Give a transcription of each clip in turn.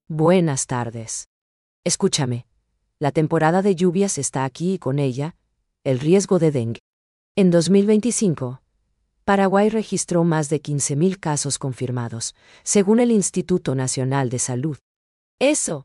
Buenas tardes. Escúchame. La temporada de lluvias está aquí y con ella, el riesgo de dengue. En 2025, Paraguay registró más de 15.000 casos confirmados, según el Instituto Nacional de Salud. Eso.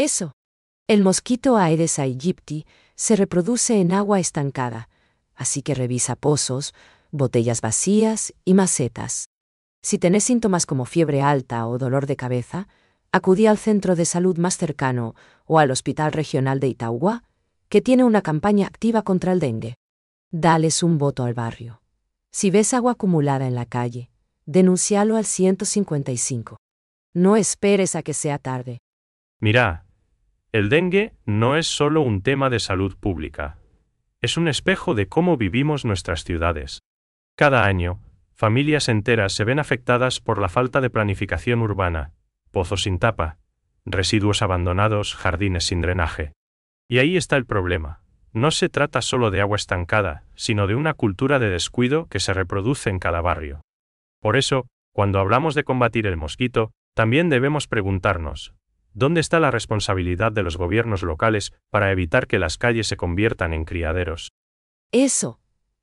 El mosquito Aedes aegypti se reproduce en agua estancada, así que revisa pozos, botellas vacías y macetas. Si tenés síntomas como fiebre alta o dolor de cabeza, acudí al centro de salud más cercano o al Hospital Regional de Itauguá, que tiene una campaña activa contra el dengue. Dales un voto al barrio. Si ves agua acumulada en la calle, denúncialo al 155. No esperes a que sea tarde. Mira, el dengue no es solo un tema de salud pública. Es un espejo de cómo vivimos nuestras ciudades. Cada año, familias enteras se ven afectadas por la falta de planificación urbana, pozos sin tapa, residuos abandonados, jardines sin drenaje. Y ahí está el problema. No se trata solo de agua estancada, sino de una cultura de descuido que se reproduce en cada barrio. Por eso, cuando hablamos de combatir el mosquito, también debemos preguntarnos, ¿dónde está la responsabilidad de los gobiernos locales para evitar que las calles se conviertan en criaderos? Eso.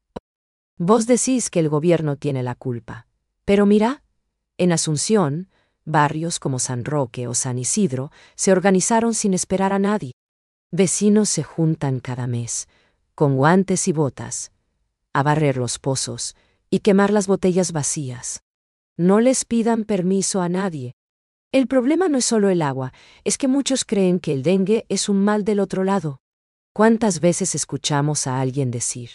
Vos decís que el gobierno tiene la culpa. Pero mira, en Asunción, barrios como San Roque o San Isidro se organizaron sin esperar a nadie. Vecinos se juntan cada mes, con guantes y botas, a barrer los pozos y quemar las botellas vacías. No les pidan permiso a nadie. El problema no es solo el agua, es que muchos creen que el dengue es un mal del otro lado. ¿Cuántas veces escuchamos a alguien decir: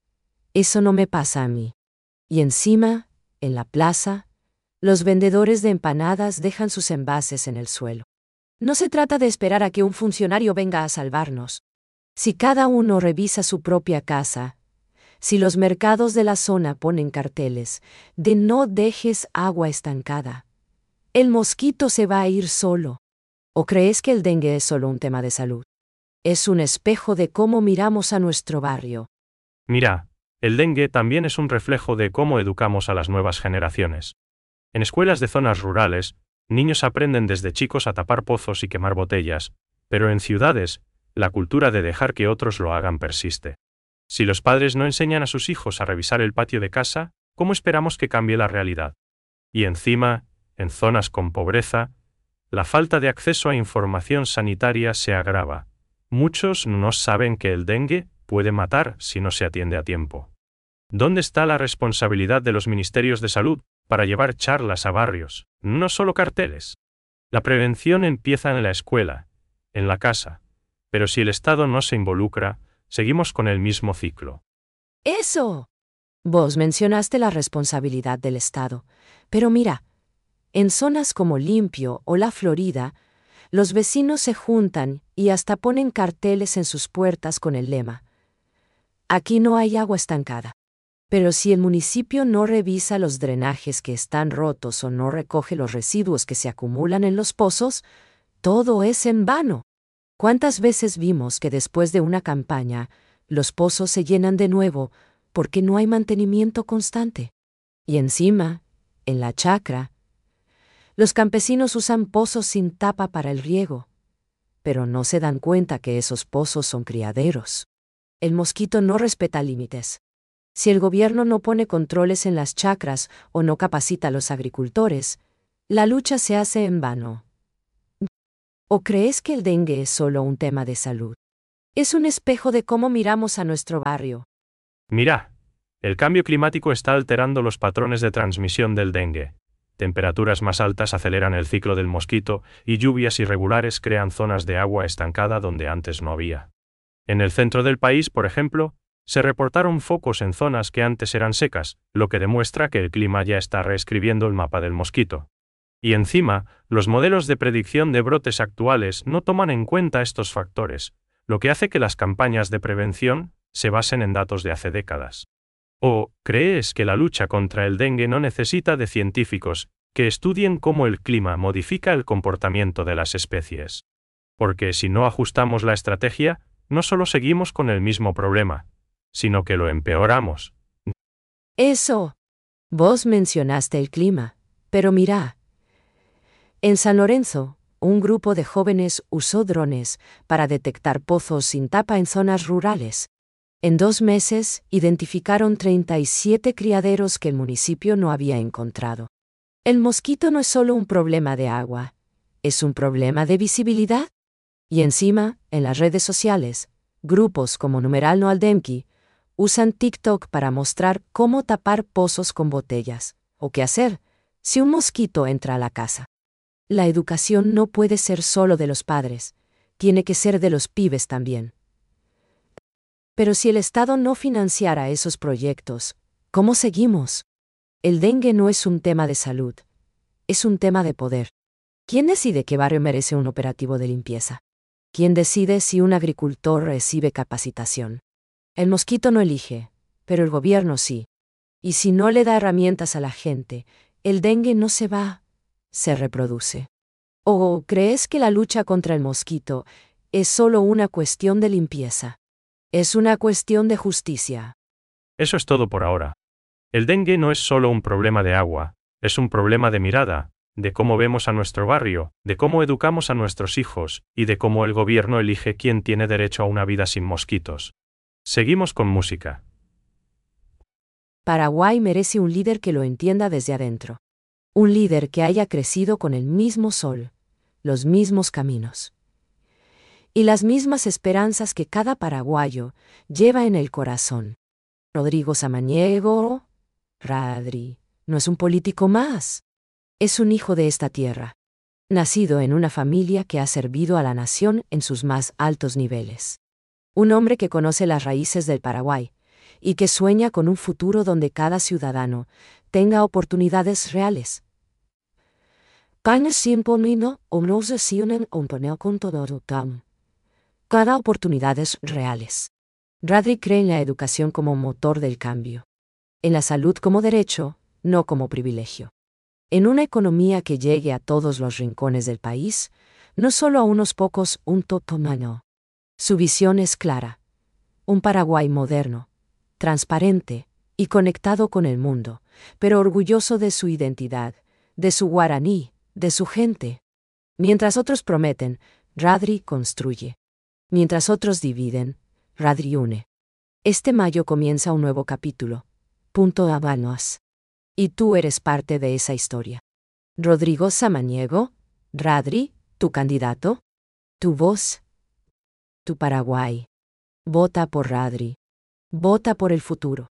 eso no me pasa a mí? Y encima, en la plaza, los vendedores de empanadas dejan sus envases en el suelo. No se trata de esperar a que un funcionario venga a salvarnos. Si cada uno revisa su propia casa, si los mercados de la zona ponen carteles de no dejes agua estancada, el mosquito se va a ir solo. ¿O crees que el dengue es solo un tema de salud? Es un espejo de cómo miramos a nuestro barrio. Mira, el dengue también es un reflejo de cómo educamos a las nuevas generaciones. En escuelas de zonas rurales, niños aprenden desde chicos a tapar pozos y quemar botellas, pero en ciudades, la cultura de dejar que otros lo hagan persiste. Si los padres no enseñan a sus hijos a revisar el patio de casa, ¿cómo esperamos que cambie la realidad? Y encima, en zonas con pobreza, la falta de acceso a información sanitaria se agrava. Muchos no saben que el dengue puede matar si no se atiende a tiempo. ¿Dónde está la responsabilidad de los ministerios de salud para llevar charlas a barrios, no solo carteles? La prevención empieza en la escuela, en la casa, pero si el Estado no se involucra, seguimos con el mismo ciclo. ¡Eso! Vos mencionaste la responsabilidad del Estado, pero mira, en zonas como Limpio o La Florida, los vecinos se juntan y hasta ponen carteles en sus puertas con el lema: aquí no hay agua estancada. Pero si el municipio no revisa los drenajes que están rotos o no recoge los residuos que se acumulan en los pozos, todo es en vano. ¿Cuántas veces vimos que después de una campaña, los pozos se llenan de nuevo porque no hay mantenimiento constante? Y encima, en la chacra, los campesinos usan pozos sin tapa para el riego, pero no se dan cuenta que esos pozos son criaderos. El mosquito no respeta límites. Si el gobierno no pone controles en las chacras o no capacita a los agricultores, la lucha se hace en vano. ¿O crees que el dengue es solo un tema de salud? Es un espejo de cómo miramos a nuestro barrio. Mira, el cambio climático está alterando los patrones de transmisión del dengue. Temperaturas más altas aceleran el ciclo del mosquito y lluvias irregulares crean zonas de agua estancada donde antes no había. En el centro del país, por ejemplo, se reportaron focos en zonas que antes eran secas, lo que demuestra que el clima ya está reescribiendo el mapa del mosquito. Y encima, los modelos de predicción de brotes actuales no toman en cuenta estos factores, lo que hace que las campañas de prevención se basen en datos de hace décadas. ¿O crees que la lucha contra el dengue no necesita de científicos que estudien cómo el clima modifica el comportamiento de las especies? Porque si no ajustamos la estrategia, no solo seguimos con el mismo problema, sino que lo empeoramos. Eso. Vos mencionaste el clima, pero mira. En San Lorenzo, un grupo de jóvenes usó drones para detectar pozos sin tapa en zonas rurales. En 2 meses, identificaron 37 criaderos que el municipio no había encontrado. El mosquito no es solo un problema de agua, es un problema de visibilidad. Y encima, en las redes sociales, grupos como Numeral No al Dengue usan TikTok para mostrar cómo tapar pozos con botellas, o qué hacer si un mosquito entra a la casa. La educación no puede ser solo de los padres, tiene que ser de los pibes también. Pero si el Estado no financiara esos proyectos, ¿cómo seguimos? El dengue no es un tema de salud, es un tema de poder. ¿Quién decide qué barrio merece un operativo de limpieza? ¿Quién decide si un agricultor recibe capacitación? El mosquito no elige, pero el gobierno sí. Y si no le da herramientas a la gente, el dengue no se va, se reproduce. ¿O crees que la lucha contra el mosquito es solo una cuestión de limpieza? Es una cuestión de justicia. Eso es todo por ahora. El dengue no es solo un problema de agua, es un problema de mirada, de cómo vemos a nuestro barrio, de cómo educamos a nuestros hijos, y de cómo el gobierno elige quién tiene derecho a una vida sin mosquitos. Seguimos con música. Paraguay merece un líder que lo entienda desde adentro. Un líder que haya crecido con el mismo sol, los mismos caminos y las mismas esperanzas que cada paraguayo lleva en el corazón. Rodrigo Samaniego, Radri, no es un político más. Es un hijo de esta tierra, nacido en una familia que ha servido a la nación en sus más altos niveles. Un hombre que conoce las raíces del Paraguay y que sueña con un futuro donde cada ciudadano tenga oportunidades reales. Cada oportunidades reales. Radri cree en la educación como motor del cambio, en la salud como derecho, no como privilegio. En una economía que llegue a todos los rincones del país, no solo a unos pocos, un totomano. Su visión es clara. Un Paraguay moderno, transparente y conectado con el mundo, pero orgulloso de su identidad, de su guaraní, de su gente. Mientras otros prometen, Radri construye. Mientras otros dividen, Radri une. Este mayo comienza un nuevo capítulo. Punto Habanos. Y tú eres parte de esa historia. Rodrigo Samaniego, Radri, tu candidato, tu voz, tu Paraguay. Vota por Radri. Vota por el futuro.